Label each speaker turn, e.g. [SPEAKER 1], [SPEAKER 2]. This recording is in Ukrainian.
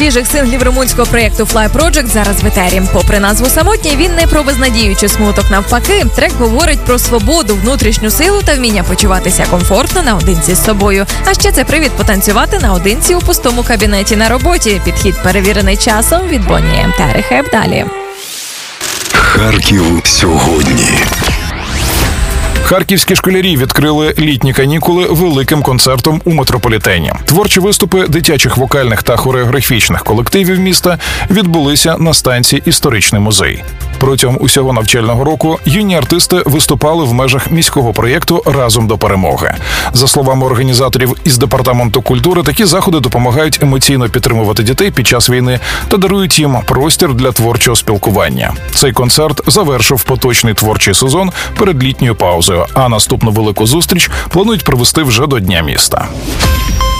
[SPEAKER 1] Свіжих синглів румунського проєкту Fly Project зараз в етері. Попри назву «Самотній», він не про безнадію чи смуток, навпаки. Трек говорить про свободу, внутрішню силу та вміння почуватися комфортно наодинці з собою. А ще це привід потанцювати наодинці у пустому кабінеті на роботі. Підхід перевірений часом від Bonnie M та Rehab далі.
[SPEAKER 2] Харків сьогодні.
[SPEAKER 3] Харківські школярі відкрили літні канікули великим концертом у метрополітені. Творчі виступи дитячих вокальних та хореографічних колективів міста відбулися на станції «Історичний музей». Протягом усього навчального року юні артисти виступали в межах міського проєкту «Разом до перемоги». За словами організаторів із Департаменту культури, такі заходи допомагають емоційно підтримувати дітей під час війни та дарують їм простір для творчого спілкування. Цей концерт завершив поточний творчий сезон перед літньою паузою, а наступну велику зустріч планують провести вже до Дня міста.